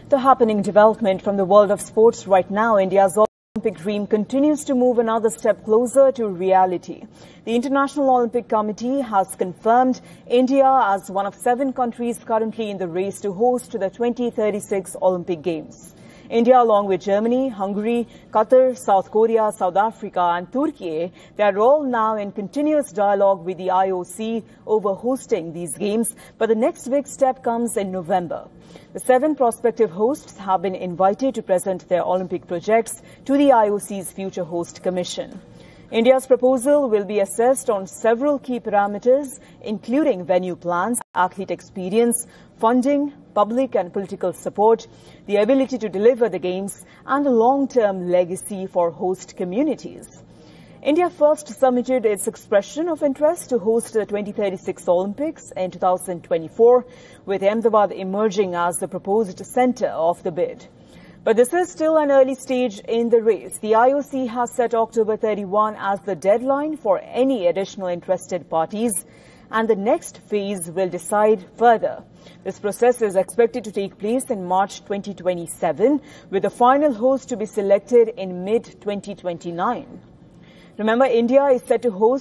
The happening development from the world of sports right now, India's Olympic dream continues to move another step closer to reality. The International Olympic Committee has confirmed India as one of 7 countries currently in the race to host the 2036 Olympic Games. India, along with Germany, Hungary, Qatar, South Korea, South Africa and Turkey, they are all now in continuous dialogue with the IOC over hosting these games, but the next big step comes in November. The 7 prospective hosts have been invited to present their Olympic projects to the IOC's Future Host Commission. India's proposal will be assessed on several key parameters, including venue plans, athlete experience, funding, public and political support, the ability to deliver the games, and a long-term legacy for host communities. India first submitted its expression of interest to host the 2036 Olympics in 2024, with Ahmedabad emerging as the proposed center of the bid. But this is still an early stage in the race. The IOC has set October 31 as the deadline for any additional interested parties, and the next phase will decide further. This process is expected to take place in March 2027, with the final host to be selected in mid-2029. Remember, India is set to host